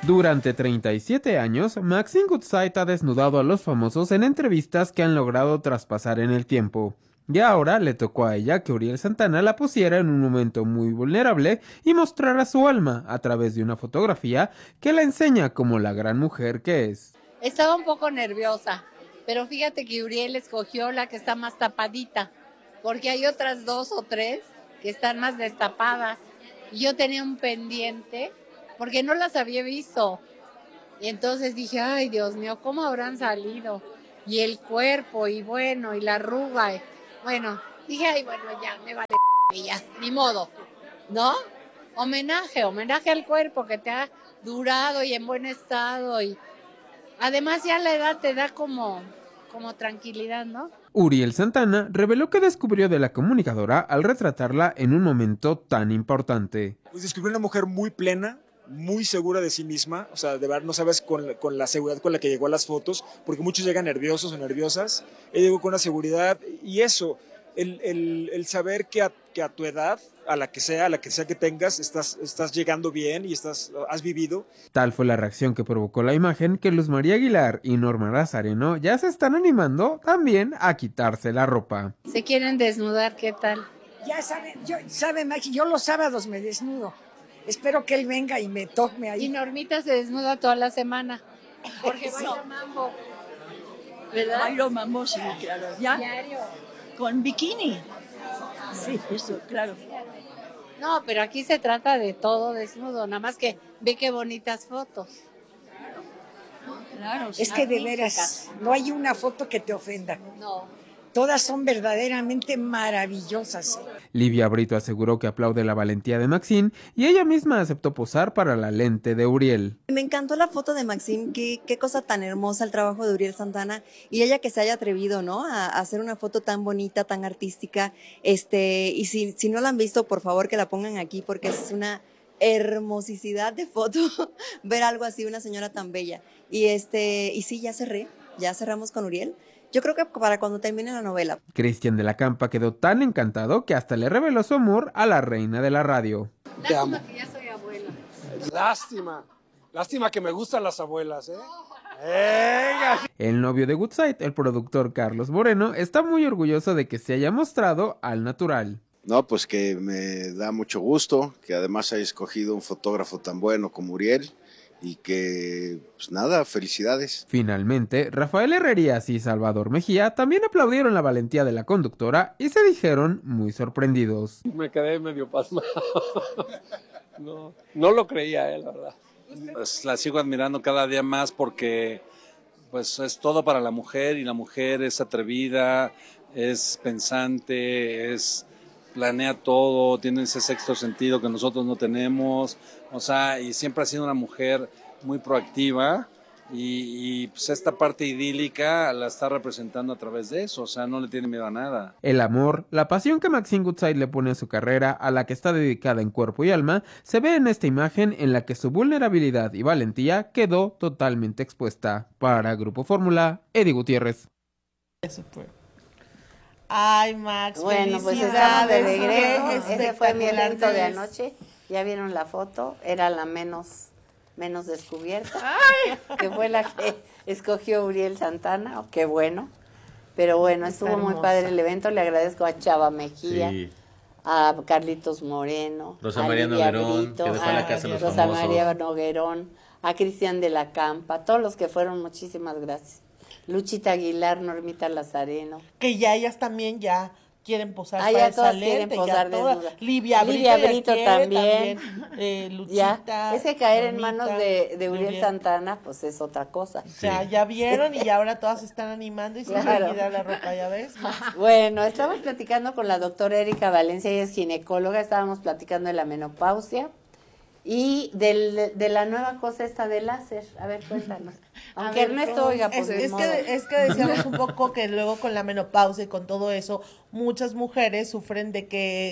Durante 37 años, Maxine Goodside ha desnudado a los famosos en entrevistas que han logrado traspasar en el tiempo. Y ahora le tocó a ella que Uriel Santana la pusiera en un momento muy vulnerable y mostrara su alma a través de una fotografía que la enseña como la gran mujer que es. Estaba un poco nerviosa, pero fíjate que Uriel escogió la que está más tapadita, porque hay otras 2 o 3 que están más destapadas. Y yo tenía un pendiente, porque no las había visto. Y entonces dije, ay Dios mío, ¿cómo habrán salido? Y el cuerpo, y bueno, y la arruga. Bueno, dije, ay, bueno, ya, me vale ya, ni modo, ¿no? Homenaje al cuerpo que te ha durado y en buen estado. Y además ya la edad te da como tranquilidad, ¿no? Uriel Santana reveló que descubrió de la comunicadora al retratarla en un momento tan importante. Pues descubrí una mujer muy plena, muy segura de sí misma, o sea, de verdad no sabes con la seguridad con la que llegó a las fotos, porque muchos llegan nerviosos o nerviosas, ella llegó con una seguridad y eso, el saber que a tu edad, a la que sea que tengas, estás llegando bien y has vivido. Tal fue la reacción que provocó la imagen que Luz María Aguilar y Norma Lazareno ya se están animando también a quitarse la ropa. ¿Se quieren desnudar? ¿Qué tal? Ya sabe Maxi, yo los sábados me desnudo. Espero que él venga y me toque ahí. Y Normita se desnuda toda la semana, porque baila mambo, ¿verdad? Bailo mambo, sí, claro. ¿Ya? Diario. Con bikini. Sí, eso, claro. No, pero aquí se trata de todo desnudo, nada más que ve qué bonitas fotos. Claro, Es que de veras, no hay una foto que te ofenda. No. Todas son verdaderamente maravillosas. Livia Brito aseguró que aplaude la valentía de Maxine y ella misma aceptó posar para la lente de Uriel. Me encantó la foto de Maxine, qué cosa tan hermosa el trabajo de Uriel Santana y ella que se haya atrevido, ¿no? A hacer una foto tan bonita, tan artística. Y si no la han visto, por favor que la pongan aquí porque es una hermosicidad de foto ver algo así, una señora tan bella. Y sí, ya cerramos con Uriel. Yo creo que para cuando termine la novela. Cristian de la Campa quedó tan encantado que hasta le reveló su amor a la reina de la radio. Lástima que ya soy abuela. Lástima que me gustan las abuelas, ¿eh? ¡Venga! El novio de Goodside, el productor Carlos Moreno, está muy orgulloso de que se haya mostrado al natural. No, pues que me da mucho gusto que además haya escogido un fotógrafo tan bueno como Uriel. Y que, pues nada, felicidades. Finalmente, Rafael Herrerías y Salvador Mejía también aplaudieron la valentía de la conductora y se dijeron muy sorprendidos. Me quedé medio pasmado. No lo creía, la verdad. Pues la sigo admirando cada día más porque pues es todo para la mujer y la mujer es atrevida, es pensante, planea todo, tiene ese sexto sentido que nosotros no tenemos, o sea, y siempre ha sido una mujer muy proactiva y pues esta parte idílica la está representando a través de eso, o sea, no le tiene miedo a nada. El amor, la pasión que Maxine Goodside le pone a su carrera, a la que está dedicada en cuerpo y alma, se ve en esta imagen en la que su vulnerabilidad y valentía quedó totalmente expuesta. Para Grupo Fórmula, Eddie Gutiérrez. Eso fue. Ay, Max, bueno, pues estamos de regreso. Ese fue mi evento de anoche. Ya vieron la foto, era la menos descubierta. Ay. Que fue la que escogió Uriel Santana. Oh, qué bueno. Pero bueno, estuvo muy padre el evento. Le agradezco a Chava Mejía, sí, a Carlitos Moreno, Rosa María Noguerón, que dejó la casa de los Rosa famosos. María Noguerón, a Cristian de la Campa, todos los que fueron, muchísimas gracias. Luchita Aguilar, Normita Lazareno. Que ya ellas también ya quieren posar para ya esa todas quieren posar desnuda. Livia Brito también. Luchita. Ya. Es que caer Normita, en manos de Uriel Santana, pues es otra cosa. O sea, ya vieron y ahora todas se están animando y se les olvida la ropa, ¿ya ves? Bueno, estamos platicando con la doctora Erika Valencia, ella es ginecóloga, estábamos platicando de la menopausia y de la nueva cosa esta de láser. A ver, cuéntanos. Aunque Ernesto oiga, pues es que decíamos un poco que luego con la menopausia y con todo eso, muchas mujeres sufren de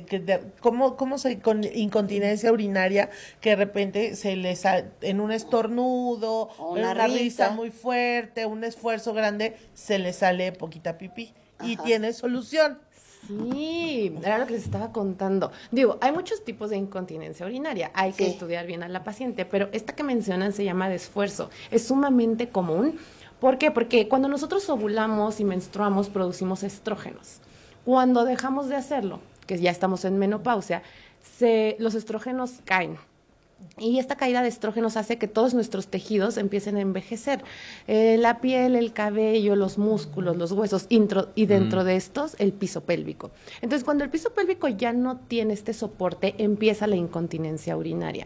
con incontinencia urinaria, que de repente se les en un estornudo, en una risa muy fuerte, un esfuerzo grande, se les sale poquita pipí. Y tiene solución. Sí, era lo que les estaba contando. Digo, hay muchos tipos de incontinencia urinaria, hay que estudiar bien a la paciente, pero esta que mencionan se llama de esfuerzo, es sumamente común. ¿Por qué? Porque cuando nosotros ovulamos y menstruamos producimos estrógenos. Cuando dejamos de hacerlo, que ya estamos en menopausia, los estrógenos caen. Y esta caída de estrógenos hace que todos nuestros tejidos empiecen a envejecer. La piel, el cabello, los músculos, los huesos, y dentro de estos, el piso pélvico. Entonces, cuando el piso pélvico ya no tiene este soporte, empieza la incontinencia urinaria.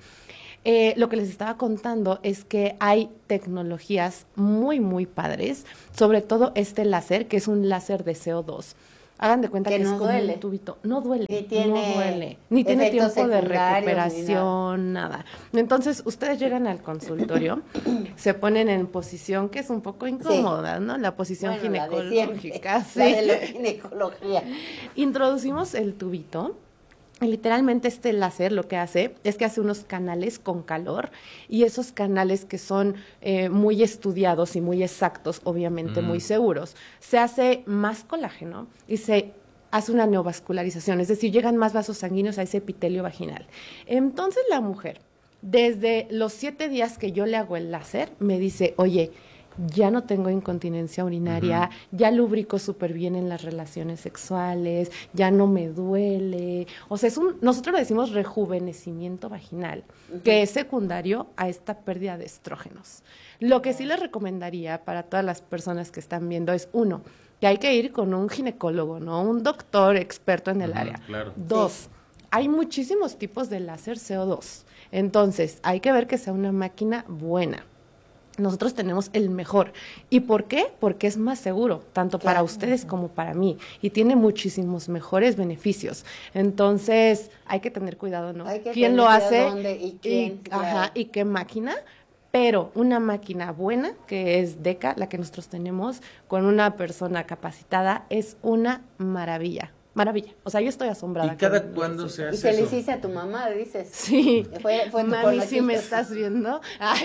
Lo que les estaba contando es que hay tecnologías muy, muy padres, sobre todo este láser, que es un láser de CO2. Hagan de cuenta que no es como duele. un tubito. No duele. Ni tiene no duele. Ni tiene efectos tiempo de secundarios, recuperación, nada. Entonces, ustedes llegan al consultorio, se ponen en posición que es un poco incómoda, ¿no? La posición ginecológica. La de la ginecología. Introducimos el tubito. Literalmente este láser lo que hace es que hace unos canales con calor y esos canales que son muy estudiados y muy exactos, obviamente muy seguros, se hace más colágeno y se hace una neovascularización, es decir, llegan más vasos sanguíneos a ese epitelio vaginal. Entonces la mujer, desde los 7 días que yo le hago el láser, me dice, oye, ya no tengo incontinencia urinaria, ya lubrico súper bien en las relaciones sexuales, ya no me duele. O sea, nosotros le decimos rejuvenecimiento vaginal, que es secundario a esta pérdida de estrógenos. Lo que sí les recomendaría para todas las personas que están viendo es, 1, que hay que ir con un ginecólogo, ¿no? Un doctor experto en el área. Claro. 2, hay muchísimos tipos de láser CO2. Entonces, hay que ver que sea una máquina buena. Nosotros tenemos el mejor. ¿Y por qué? Porque es más seguro, tanto para ustedes como para mí, y tiene muchísimos mejores beneficios. Entonces, hay que tener cuidado, ¿no? ¿Quién lo hace? ¿Dónde y quién? ¿Y qué máquina? Pero una máquina buena, que es DECA, la que nosotros tenemos, con una persona capacitada, es una maravilla. Maravilla. O sea, yo estoy asombrada. ¿Y cada cuándo se hace eso? Y se le eso? hiciste a tu mamá, dices. Sí. Fue Mami, si me estás viendo.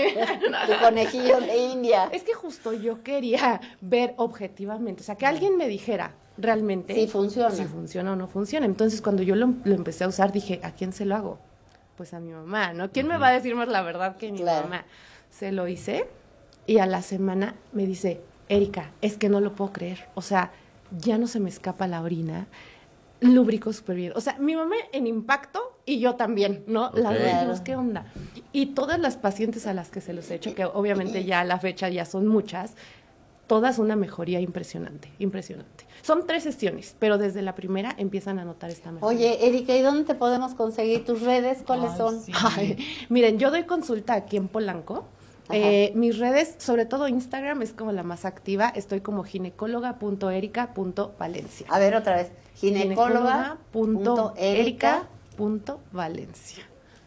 Tu conejillo de India. Es que justo yo quería ver objetivamente, o sea, que alguien me dijera realmente si funciona. Si funciona o no funciona. Entonces, cuando yo lo empecé a usar, dije, ¿a quién se lo hago? Pues a mi mamá, ¿no? ¿Quién me va a decir más la verdad que mi mamá? Se lo hice y a la semana me dice, Erika, es que no lo puedo creer. O sea, ya no se me escapa la orina. Lubrico súper bien. O sea, mi mamá en impacto y yo también, ¿no? Okay. Las dos dijimos, ¿qué onda? Y todas las pacientes a las que se los he hecho, que obviamente ya a la fecha ya son muchas, todas una mejoría impresionante, impresionante. Son 3 sesiones, pero desde la primera empiezan a notar esta mejoría. Oye, Erika, ¿y dónde te podemos conseguir tus redes? ¿Cuáles son? Sí. Miren, yo doy consulta aquí en Polanco. Mis redes, sobre todo Instagram, es como la más activa. Estoy como ginecóloga.erica.valencia. A ver, otra vez. Ginecóloga.erica.valencia.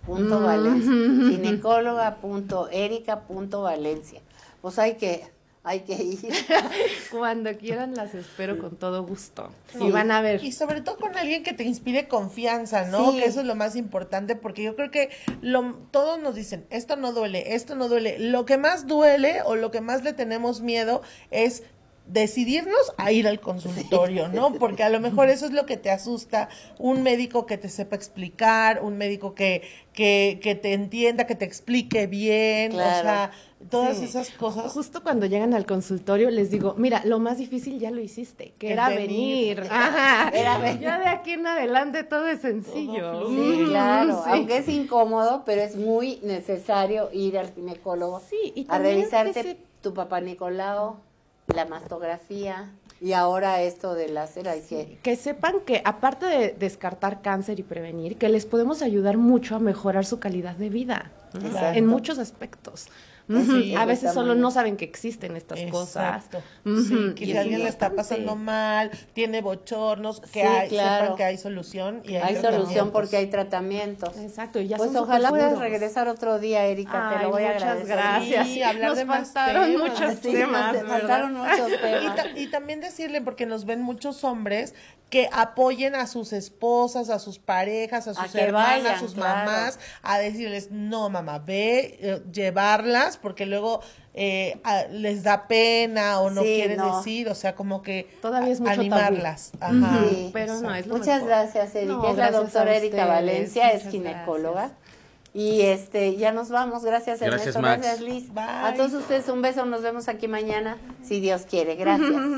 Ginecóloga.erica.valencia. Pues hay que ir. Cuando quieran las espero con todo gusto. Sí. Y van a ver. Y sobre todo con alguien que te inspire confianza, ¿no? Sí. Que eso es lo más importante, porque yo creo que todos nos dicen, esto no duele, esto no duele. Lo que más duele o lo que más le tenemos miedo es decidirnos a ir al consultorio, ¿no? Porque a lo mejor eso es lo que te asusta, un médico que te sepa explicar, un médico que te entienda, que te explique bien, claro. O sea, todas esas cosas. Justo cuando llegan al consultorio les digo, mira, lo más difícil ya lo hiciste, que era venir. Ajá. Era venir. Ya de aquí en adelante todo es sencillo. Sí, claro, aunque es incómodo, pero es muy necesario ir al ginecólogo y a revisarte tu papá Nicolau, la mastografía y ahora esto del láser. Que sepan que aparte de descartar cáncer y prevenir, que les podemos ayudar mucho a mejorar su calidad de vida. Exacto. En muchos aspectos. Sí, a veces solo no saben que existen estas cosas. Sí, que si alguien le está pasando mal, tiene bochornos, que sepan que hay solución. Y hay solución porque hay tratamiento. Exacto. Y ya pues ojalá puedas regresar otro día, Erika. Te lo voy a agradecer. Gracias. Sí, hablar nos de más faltaron temas. muchos temas. Faltaron muchos temas. Y también decirle, porque nos ven muchos hombres que apoyen a sus esposas, a sus parejas, a sus que hermanas, vayan, a sus claro. mamás, a decirles, no mamá, ve, llevarlas, porque luego les da pena o no Sí, quieren no. decir, o sea, como que Todavía es mucho animarlas. tabú. Ajá. Sí. Pero no, es lo Muchas mejor. gracias, Erika. No, es la gracias doctora a Erika ustedes. Valencia, es Muchas ginecóloga. gracias. Y ya nos vamos. Gracias, Gracias, Ernesto. Max. Gracias, Liz. Bye. A todos ustedes un beso. Nos vemos aquí mañana, si Dios quiere. Gracias.